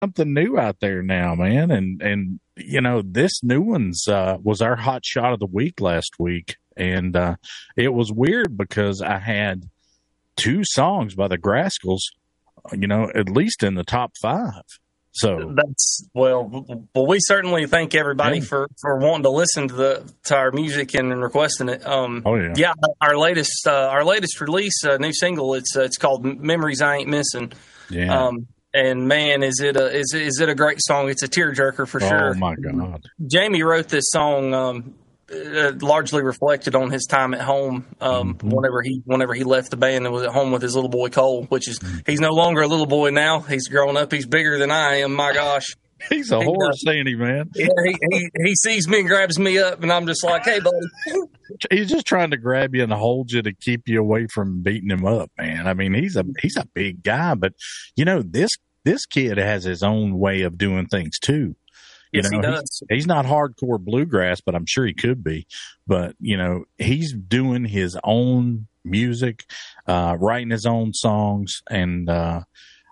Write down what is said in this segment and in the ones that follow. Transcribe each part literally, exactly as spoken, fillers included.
something new out there now, man. And, and, you know, this new one's, uh, was our hot shot of the week last week. And, uh, it was weird because I had two songs by the Graskels, you know, at least in the top five. So that's well, well, we certainly thank everybody yeah. for, for wanting to listen to the to our music and, and requesting it. Um, oh yeah, yeah. Our latest uh, our latest release, uh, new single. It's uh, it's called "Memories I Ain't Missing." Yeah. Um, and man, is it a is is it a great song? It's a tearjerker for sure. Oh my God! Jamie wrote this song. Um, Uh, largely reflected on his time at home um, mm-hmm. whenever he whenever he left the band and was at home with his little boy Cole, which is he's no longer a little boy now. He's grown up. He's bigger than I am. My gosh, he's a he horse, ain't he, man? Yeah, he, he he sees me and grabs me up, and I'm just like, hey, buddy. He's just trying to grab you and hold you to keep you away from beating him up, man. I mean, he's a he's a big guy, but you know this this kid has his own way of doing things too. You yes, know, he does. He's, he's not hardcore bluegrass, but I'm sure he could be. But, you know, he's doing his own music, uh, writing his own songs, and uh,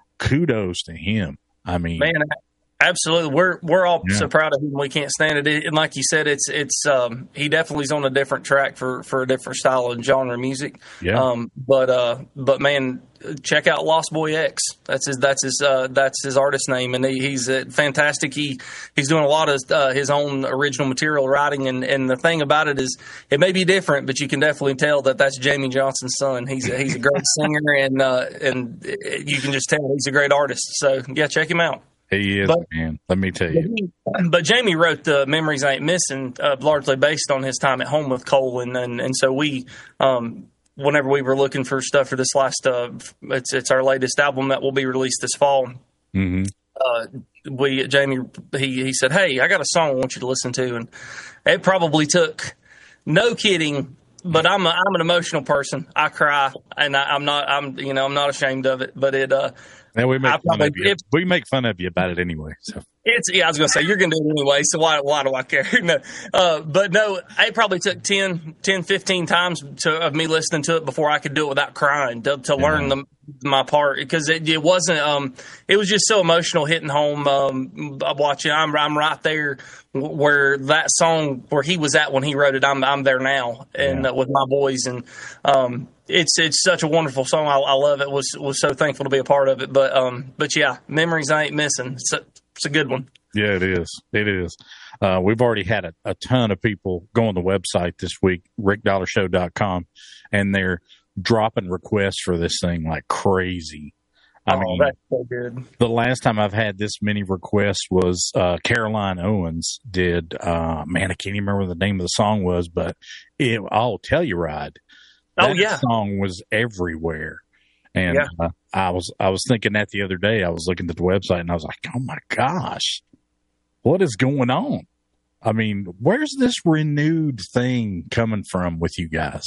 kudos to him. I mean, man, absolutely. We're we're all yeah. so proud of him. We can't stand it. And like you said, it's it's um, he definitely is on a different track for, for a different style and genre of music. Yeah. Um, but uh, but man, check out Lost Boy X. That's his that's his uh, that's his artist name, and he, he's uh, fantastic. He he's doing a lot of uh, his own original material writing, and, and the thing about it is it may be different, but you can definitely tell that that's Jamie Johnson's son. He's a, he's a great singer, and uh, and you can just tell he's a great artist. So yeah, check him out. He is, but, man. Let me tell you. But, but Jamie wrote the Memories I Ain't Missing uh, largely based on his time at home with Cole, and and, and so we. Um, Whenever we were looking for stuff for this last, uh, it's it's our latest album that will be released this fall. Mm-hmm. Uh, we Jamie he he said, "Hey, I got a song I want you to listen to," and it probably took, no kidding, but I'm a, I'm an emotional person. I cry, and I, I'm not I'm you know I'm not ashamed of it. But it uh, and we make probably, fun of you. It, we make fun of you about it anyway. So. It's yeah, I was gonna say you're gonna do it anyway, so why why do I care? no, uh, but no, it probably took ten, ten, fifteen times to, of me listening to it before I could do it without crying to, to yeah. learn the, my part, because it, it wasn't. Um, it was just so emotional hitting home. Um, watching, I'm I'm right there where that song where he was at when he wrote it. I'm I'm there now, and yeah. uh, with my boys, and um, it's it's such a wonderful song. I, I love it. Was was so thankful to be a part of it. But um, but yeah, Memories I Ain't Missing. So, it's a good one. Yeah, it is. It is. Uh, we've already had a, a ton of people go on the website this week, rick dollar show dot com, and they're dropping requests for this thing like crazy. I oh, mean, that's so good. The last time I've had this many requests was uh, Caroline Owens did. Uh, man, I can't even remember what the name of the song was, but it, I'll tell you, Rod. That oh, yeah. song was everywhere. And yeah. uh, I was I was thinking that the other day. I was looking at the website and I was like, oh my gosh, what is going on? I mean, where's this renewed thing coming from with you guys?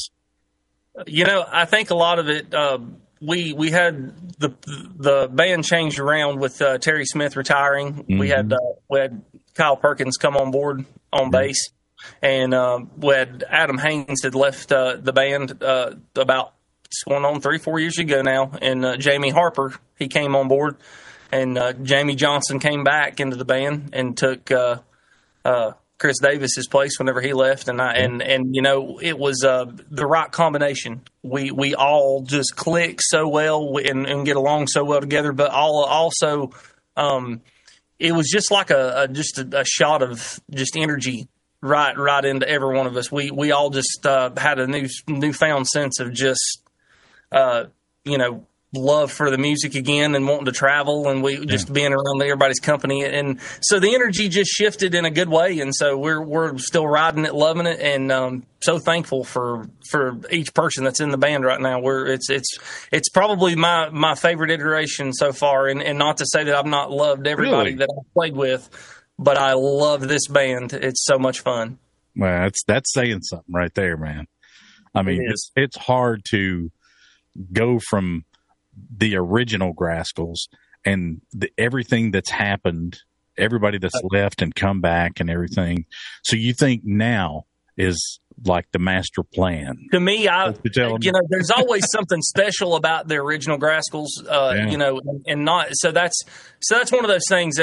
You know, I think a lot of it. Uh, we we had the the band changed around with uh, Terry Smith retiring. Mm-hmm. We had uh, we had Kyle Perkins come on board on mm-hmm. bass, and uh, we had Adam Haynes had left uh, the band uh, about. It's going on three, four years ago now, and uh, Jamie Harper, he came on board, and uh, Jamie Johnson came back into the band and took uh, uh, Chris Davis's place whenever he left, and I and and you know it was uh, the right combination. We we all just click so well and, and get along so well together, but all also um, it was just like a, a just a, a shot of just energy. Right, right into every one of us. We we all just uh, had a new newfound sense of just. Uh, you know, love for the music again and wanting to travel, and we just yeah. being around everybody's company. And so the energy just shifted in a good way. And so we're, we're still riding it, loving it. And, um, so thankful for, for each person that's in the band right now. We're, it's, it's, it's probably my, my favorite iteration so far. And, and not to say that I've not loved everybody really? that I've played with, but I love this band. It's so much fun. Well, that's, that's saying something right there, man. I mean, it it's, it's hard to go from the original Graskels and the, everything that's happened, everybody that's left and come back and everything. So you think now is like the master plan. To me, I What you telling you me? know, there's always something special about the original Grascals, uh, Yeah. you know, and, and not so that's so that's one of those things